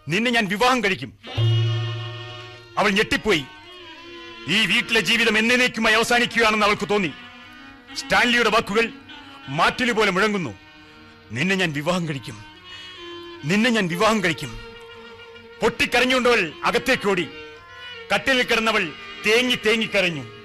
നിന്നെ ഞാൻ വിവാഹം കഴിക്കും. അവൾ ഞെട്ടിപ്പോയി. ഈ വീട്ടിലെ ജീവിതം എന്നേക്കുമായി അവസാനിക്കുകയാണെന്ന് അവൾക്ക് തോന്നി. സ്റ്റാൻലിയുടെ വാക്കുകൾ മാറ്റില് പോലെ മുഴങ്ങുന്നു. നിന്നെ ഞാൻ വിവാഹം കഴിക്കും, നിന്നെ ഞാൻ വിവാഹം കഴിക്കും. പൊട്ടിക്കരഞ്ഞുകൊണ്ടവൾ അകത്തേക്കോടി. കട്ടിലിൽ കിടന്നവൾ തേങ്ങി തേങ്ങി കരഞ്ഞു.